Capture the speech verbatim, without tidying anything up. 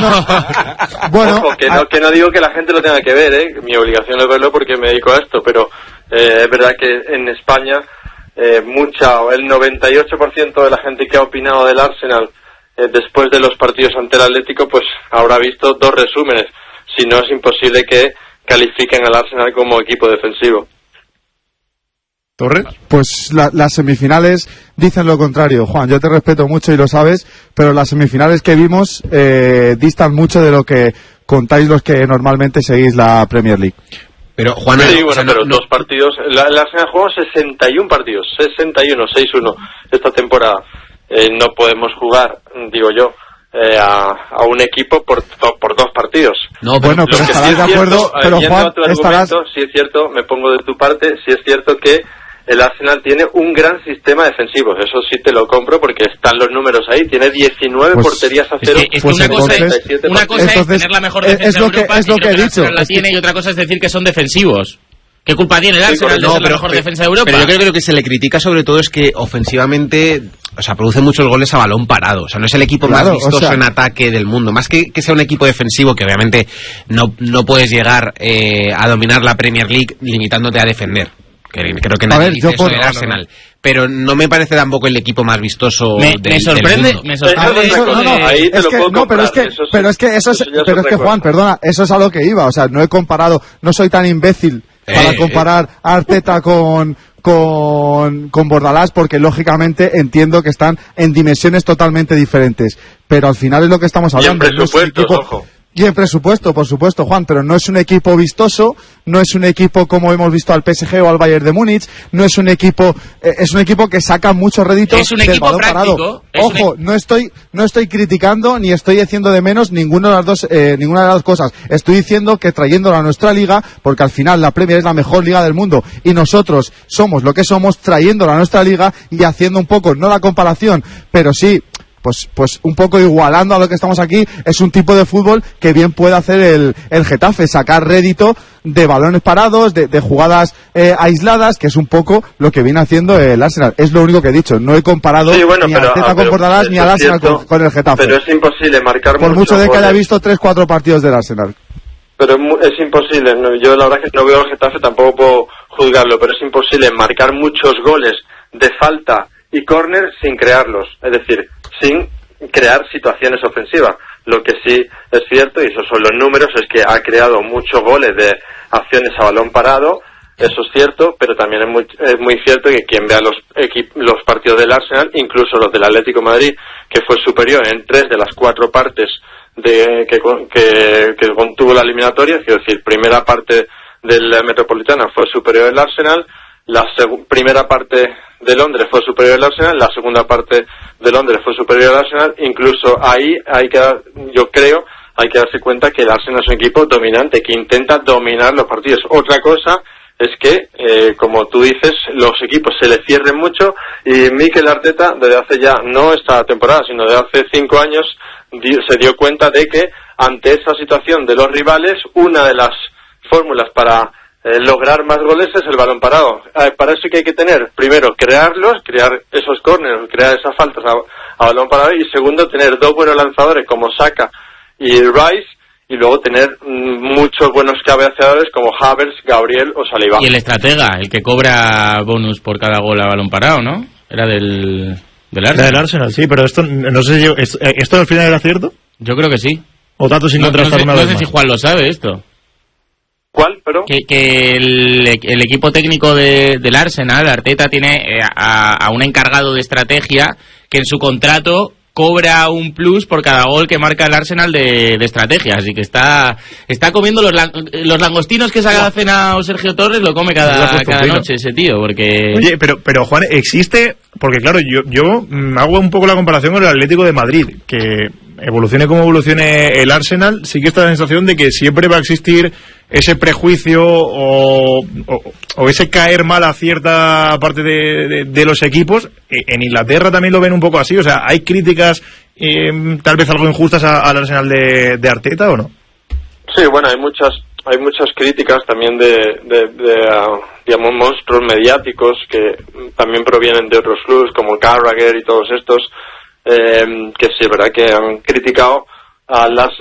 bueno, bueno Ojo, que, no, que no digo que la gente lo tenga que ver, ¿eh? Mi obligación es verlo porque me dedico a esto, pero eh, es verdad que en España eh, mucha, el noventa y ocho por ciento de la gente que ha opinado del Arsenal eh, después de los partidos ante el Atlético, pues habrá visto dos resúmenes. Si no, es imposible que califiquen al Arsenal como equipo defensivo. ¿Torres? Pues la, las semifinales dicen lo contrario, Juan. Yo te respeto mucho y lo sabes, pero las semifinales que vimos eh, distan mucho de lo que contáis los que normalmente seguís la Premier League. Pero Juan, sí, no, bueno, o sea, pero no, dos partidos. La, el Arsenal jugó sesenta y uno partidos, sesenta y uno, seis uno esta temporada. Eh, no podemos jugar, digo yo, eh, a, a un equipo por por dos partidos. No, bueno, pero estarás sí de acuerdo, cierto, pero Juan, a tu estarás... sí es cierto, me pongo de tu parte, sí es cierto que el Arsenal tiene un gran sistema defensivo, eso sí te lo compro porque están los números ahí, tiene diecinueve pues, porterías a cero. Es que, es que pues una cosa, entonces, es, una cosa entonces, es tener la mejor defensa es lo de Europa que, es lo que he dicho. La tiene, que... Y otra cosa es decir que son defensivos. ¿Qué culpa tiene el Arsenal sí, de no, ser la mejor pero, defensa de Europa? Pero yo creo que lo que se le critica sobre todo es que ofensivamente, o sea, produce muchos goles a balón parado. O sea, no es el equipo claro, más vistoso o sea... en ataque del mundo. Más que que sea un equipo defensivo, que obviamente no, no puedes llegar eh, a dominar la Premier League limitándote a defender. Que, creo que nadie ver, dice eso por... del Arsenal. No, no, no. Pero no me parece tampoco el equipo más vistoso me, del, me sorprende, del mundo. Me sorprende. Eso, no, no, ahí te es lo que, puedo no, pero es que, eso sí, pero es que eso es, eso pero es que Juan, perdona, eso es a lo que iba. O sea, no he comparado, no soy tan imbécil para eh, comparar eh. a Arteta con con con Bordalás, porque lógicamente entiendo que están en dimensiones totalmente diferentes. Pero al final es lo que estamos hablando. Y en presupuestos, no ojo. Y en presupuesto, por supuesto, Juan, pero no es un equipo vistoso, no es un equipo como hemos visto al P S G o al Bayern de Múnich, no es un equipo, eh, es un equipo que saca muchos réditos es un del equipo balón práctico, parado. es Ojo, un... no estoy, no estoy criticando ni estoy haciendo de menos ninguna de las dos, eh, ninguna de las dos cosas. Estoy diciendo que trayéndolo a nuestra liga, porque al final la Premier es la mejor liga del mundo y nosotros somos lo que somos, trayéndolo a nuestra liga y haciendo un poco, no la comparación, pero sí, pues pues un poco igualando a lo que estamos aquí, es un tipo de fútbol que bien puede hacer el, el Getafe, sacar rédito de balones parados, de, de jugadas eh, aisladas, que es un poco lo que viene haciendo el Arsenal. Es lo único que he dicho, no he comparado sí, bueno, ni pero, al Arteta ah, con Bordalás ni al Arsenal cierto, con, con el Getafe. Pero es imposible marcar por mucho de que goles. haya visto tres cuatro partidos del Arsenal. Pero es imposible, no, yo la verdad que no veo al Getafe, tampoco puedo juzgarlo, pero es imposible marcar muchos goles de falta y córner sin crearlos, es decir, sin crear situaciones ofensivas. Lo que sí es cierto, y esos son los números, es que ha creado muchos goles de acciones a balón parado, eso es cierto, pero también es muy, es muy cierto que quien vea los, equip- los partidos del Arsenal, incluso los del Atlético de Madrid, que fue superior en tres de las cuatro partes de que, que, que contuvo la eliminatoria, es decir, primera parte del Metropolitana fue superior el Arsenal, la seg- primera parte de Londres fue superior al Arsenal, la segunda parte de Londres fue superior al Arsenal, incluso ahí hay que dar, yo creo, hay que darse cuenta que el Arsenal es un equipo dominante, que intenta dominar los partidos. Otra cosa es que, eh, como tú dices, los equipos se le cierren mucho y Mikel Arteta, desde hace ya, no esta temporada, sino desde hace cinco años, di- se dio cuenta de que ante esa situación de los rivales, una de las fórmulas para Eh, lograr más goles es el balón parado. Eh, para eso que hay que tener, primero, crearlos, crear esos córneres, crear esas faltas a, a balón parado, y segundo, tener dos buenos lanzadores como Saka y Rice, y luego tener mm, muchos buenos cabeceadores como Havertz, Gabriel o Saliba. Y el estratega, el que cobra bonus por cada gol a balón parado, ¿no? Era del, del Arsenal. Era del Arsenal, sí, pero esto, no sé si yo, ¿esto al final era cierto? Yo creo que sí. O datos sin no, contrastar no sé, una no vez sé más. si Juan lo sabe esto. ¿Cuál? Pero que, que el, el equipo técnico de, del Arsenal, Arteta, tiene a, a un encargado de estrategia que en su contrato cobra un plus por cada gol que marca el Arsenal de, de estrategia, así que está está comiendo los, los langostinos que se ha cenado Sergio Torres, lo come cada, cada noche ese tío, porque... Oye, pero, pero Juan, existe, porque claro, yo, yo hago un poco la comparación con el Atlético de Madrid, que evolucione como evolucione el Arsenal, sí que está la sensación de que siempre va a existir ese prejuicio o, o, o ese caer mal a cierta parte de, de, de los equipos. En Inglaterra también lo ven un poco así, o sea, ¿hay críticas eh, tal vez algo injustas a, al Arsenal de, de Arteta o no? sí, bueno, hay muchas hay muchas críticas también de, de, de uh, digamos, monstruos mediáticos que también provienen de otros clubes como Carragher y todos estos, eh, que sí, es verdad que han criticado a las